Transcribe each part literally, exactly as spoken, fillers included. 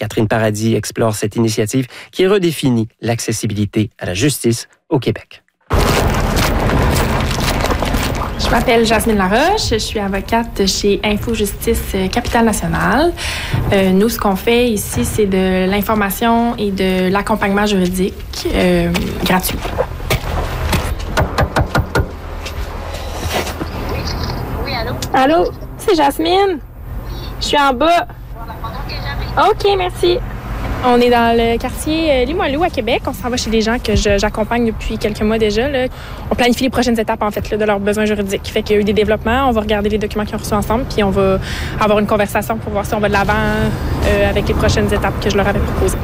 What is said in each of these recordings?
Catherine Paradis explore cette initiative qui redéfinit l'accessibilité à la justice au Québec. Je m'appelle Jasmine Laroche, je suis avocate chez Infojustice Capitale-Nationale. Euh, nous, ce qu'on fait ici, c'est de l'information et de l'accompagnement juridique euh, gratuit. Oui, allô? Allô, c'est Jasmine. Je suis en bas. OK, merci. On est dans le quartier Limoilou à Québec. On s'en va chez des gens que je, j'accompagne depuis quelques mois déjà. Là. On planifie les prochaines étapes en fait là, de leurs besoins juridiques. Fait qu'il y a eu des développements. On va regarder les documents qu'ils ont reçus ensemble, puis on va avoir une conversation pour voir si on va de l'avant euh, avec les prochaines étapes que je leur avais proposées.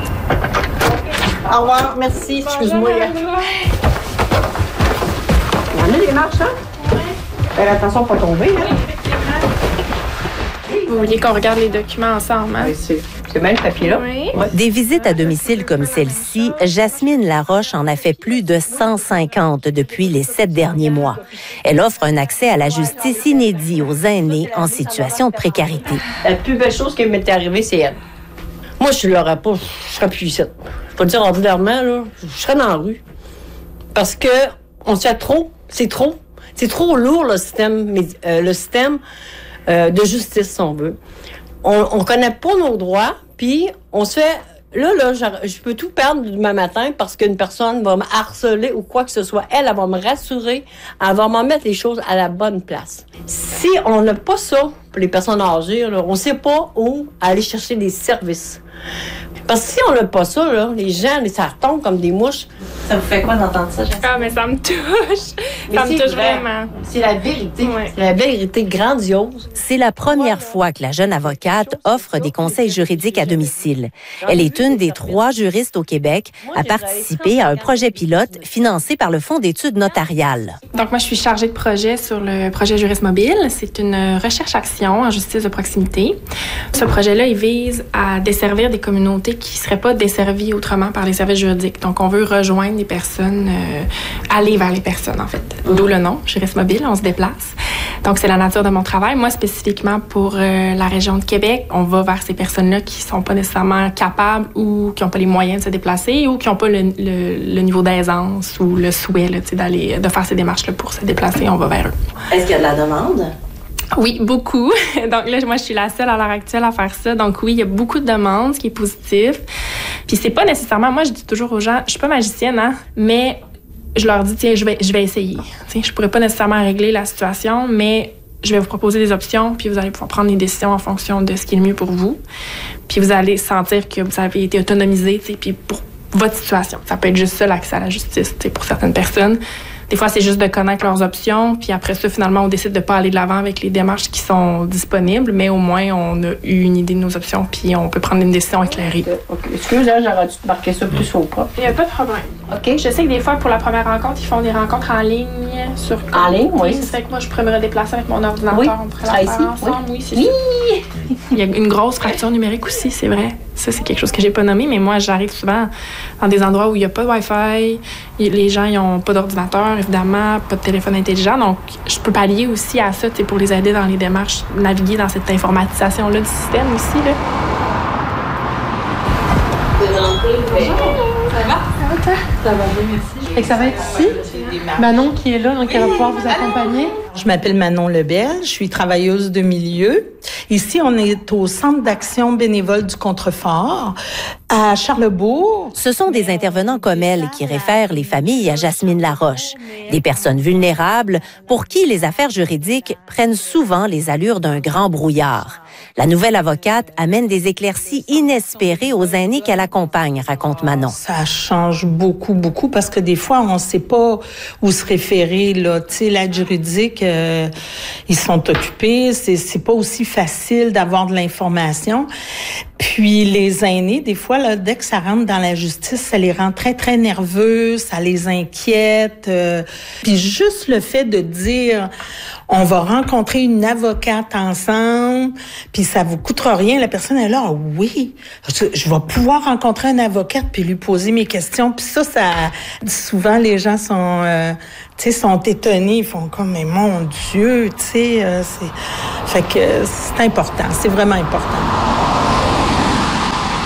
Au revoir, merci. Excuse-moi. Il y en a des marches, hein? Oui. Faire attention pour pas tomber, hein? Vous vouliez qu'on regarde les documents ensemble, hein? Oui, c'est, c'est bien le papier-là. Oui. Ouais. Des visites à domicile comme celle-ci, Jasmine Laroche en a fait plus de cent cinquante depuis les sept derniers mois. Elle offre un accès à la justice inédit aux aînés en situation de précarité. La plus belle chose qui m'était arrivée, c'est elle. Moi, je ne l'aurais pas, je serais plus ici. Je peux te dire ordinairement, là, je serais dans la rue. Parce que on se fait trop, c'est trop. C'est trop lourd, le système, euh, le système euh, de justice, si on veut. On ne connaît pas nos droits, puis on se fait... Là, là, je, je peux tout perdre demain matin parce qu'une personne va me harceler ou quoi que ce soit. Elle, elle va me rassurer, elle va m'en mettre les choses à la bonne place. Si on n'a pas ça pour les personnes âgées, là, on ne sait pas où aller chercher des services. Parce que si on n'a pas ça, là, les gens, ça retombe comme des mouches. Ça vous fait quoi d'entendre ça, Jasmine? Ah, mais ça me touche. Mais ça me touche vrai. vraiment. C'est la vérité. Ouais. C'est la vérité grandiose. C'est la première fois que la jeune avocate offre des conseils juridiques à domicile. Elle est une des trois juristes au Québec à participer à un projet pilote financé par le Fonds d'études notariales. Donc, moi, je suis chargée de projet sur le projet Juriste Mobile. C'est une recherche-action en justice de proximité. Ce projet-là, il vise à desservir des communautés qui ne seraient pas desservies autrement par les services juridiques. Donc, on veut rejoindre les personnes, euh, aller vers les personnes, en fait. D'où le nom, Juriste Mobile, on se déplace. Donc, c'est la nature de mon travail. Moi, spécifiquement pour euh, la région de Québec, on va vers ces personnes-là qui ne sont pas nécessairement capables ou qui n'ont pas les moyens de se déplacer ou qui n'ont pas le, le, le niveau d'aisance ou le souhait là, d'aller, de faire ces démarches-là pour se déplacer. On va vers eux. Est-ce qu'il y a de la demande? Oui, beaucoup. Donc là, moi, je suis la seule à l'heure actuelle à faire ça. Donc oui, il y a beaucoup de demandes, ce qui est positif. Puis c'est pas nécessairement... Moi, je dis toujours aux gens, je suis pas magicienne, hein, mais je leur dis, tiens, je vais, je vais essayer. Tiens, je pourrais pas nécessairement régler la situation, mais je vais vous proposer des options, puis vous allez pouvoir prendre des décisions en fonction de ce qui est le mieux pour vous. Puis vous allez sentir que vous avez été autonomisé, tu sais, puis pour votre situation. Ça peut être juste ça, l'accès à la justice, tu sais, pour certaines personnes. Des fois, c'est juste de connaître leurs options, puis après ça, finalement, on décide de pas aller de l'avant avec les démarches qui sont disponibles, mais au moins, on a eu une idée de nos options, puis on peut prendre une décision éclairée. OK. Excuse-moi, j'aurais dû te marquer ça plus au propre. Il n'y a pas de problème. OK. Je sais que des fois, pour la première rencontre, ils font des rencontres en ligne sur... En ligne, oui. Ça fait que moi, je pourrais me redéplacer avec mon ordinateur. Oui. On pourrait Ça la ici, faire ensemble. Oui, oui. c'est oui. Il y a une grosse fracture numérique aussi, c'est vrai. Ça, c'est quelque chose que j'ai pas nommé, mais moi, j'arrive souvent dans des endroits où il n'y a pas de Wi-Fi. Les gens, ils n'ont pas d'ordinateur, évidemment, pas de téléphone intelligent. Donc, je peux pallier aussi à ça, pour les aider dans les démarches, naviguer dans cette informatisation-là du système aussi, là. Ça va? Ça va, toi? Ça va bien, merci. Fait que ça va être ici. Manon qui est là, donc elle va pouvoir vous accompagner. Je m'appelle Manon Lebel, je suis travailleuse de milieu. Ici, on est au Centre d'action bénévole du Contrefort, à Charlebourg. Ce sont des intervenants comme elle qui réfèrent les familles à Jasmine Laroche, des personnes vulnérables pour qui les affaires juridiques prennent souvent les allures d'un grand brouillard. La nouvelle avocate amène des éclaircies inespérées aux aînés qu'elle accompagne, raconte Manon. Ça change beaucoup, beaucoup, parce que des fois, on ne sait pas où se référer, là. Tu sais, l'aide juridique, euh, ils sont occupés, c'est, c'est pas aussi facile d'avoir de l'information. Puis les aînés, des fois, là, dès que ça rentre dans la justice, ça les rend très, très nerveux, ça les inquiète. Euh, puis juste le fait de dire, on va rencontrer une avocate ensemble, puis ça vous coûtera rien. La personne est là, ah, oui, je, je vais pouvoir rencontrer une avocate puis lui poser mes questions. Puis ça, ça, souvent les gens sont, euh, tu sais, sont étonnés, ils font comme, mais mon Dieu, tu sais, euh, c'est, fait que c'est important, c'est vraiment important.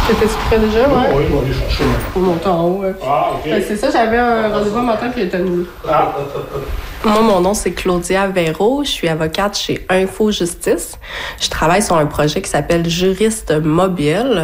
T'étais-tu prêt déjà? Ouais. Oui, je vais aller chercher. Pour monter en haut, ouais. Ah, OK. Ben, c'est ça, j'avais un rendez-vous un matin qui était annulé. Ah. Moi, mon nom, c'est Claudia Véro. Je suis avocate chez Info Justice. Je travaille sur un projet qui s'appelle Juriste mobile.